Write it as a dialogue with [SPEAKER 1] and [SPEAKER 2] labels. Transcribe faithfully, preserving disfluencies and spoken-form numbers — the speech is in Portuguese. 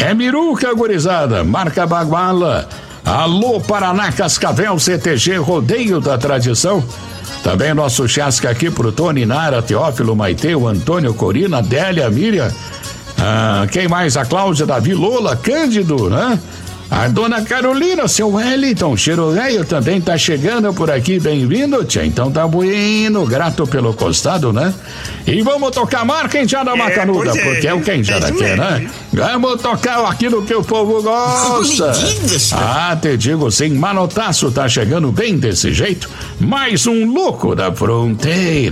[SPEAKER 1] É Miruca, gurizada, marca Baguala. Alô, Paraná, Cascavel, C T G, Rodeio da Tradição. Também nosso chasca aqui pro Tony, Nara, Teófilo, Maiteu, Antônio, Corina, Délia, Miriam. Ah, quem mais? A Cláudia, Davi, Lola, Cândido, né? A dona Carolina, seu Wellington, Cheiro Velho também tá chegando por aqui, bem-vindo, tia. Então tá bueno, grato pelo costado, né? E vamos tocar marca em Jada Macanuda, é, porque é o que em Jada quer, né? Vamos tocar aquilo que o povo gosta. Ah, te digo sim, Manotaço tá chegando bem desse jeito. Mais um louco da fronteira.